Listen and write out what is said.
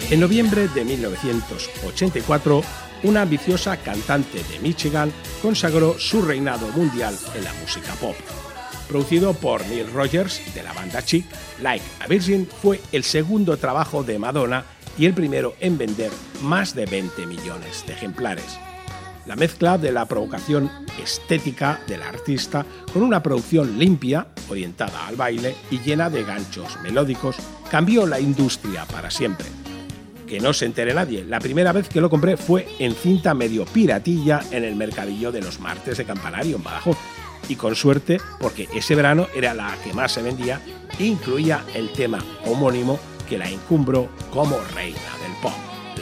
En noviembre de 1984, una ambiciosa cantante de Michigan consagró su reinado mundial en la música pop. Producido por Neil Rogers de la banda Chic, Like a Virgin fue el segundo trabajo de Madonna y el primero en vender más de 20 millones de ejemplares. La mezcla de la provocación estética del artista con una producción limpia, orientada al baile y llena de ganchos melódicos, cambió la industria para siempre. Que no se entere nadie, la primera vez que lo compré fue en cinta medio piratilla en el mercadillo de los martes de Campanario en Badajoz, y con suerte porque ese verano era la que más se vendía e incluía el tema homónimo que la encumbró como reina del pop.